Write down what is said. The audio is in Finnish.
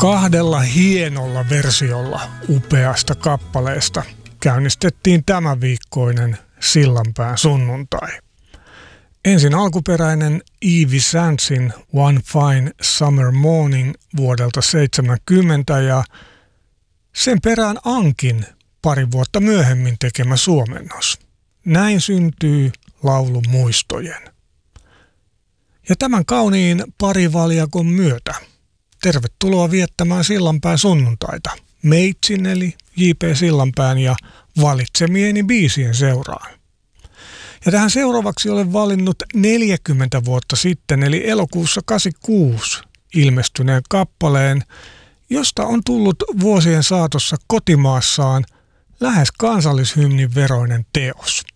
Kahdella hienolla versiolla upeasta kappaleesta käynnistettiin tämänviikkoinen Sillanpään sunnuntai. Ensin alkuperäinen Evie Sandsin One Fine Summer Morning vuodelta 1970 ja sen perään Ankin pari vuotta myöhemmin tekemä suomennos. Näin syntyy laulu muistojen. Ja tämän kauniin parivaljakon myötä tervetuloa viettämään Sillanpään sunnuntaita meitsin eli J.P. Sillanpään ja valitsemieni biisien seuraan. Ja tähän seuraavaksi olen valinnut 40 vuotta sitten eli elokuussa 1986 ilmestyneen kappaleen, josta on tullut vuosien saatossa kotimaassaan lähes kansallishymnin veroinen teos.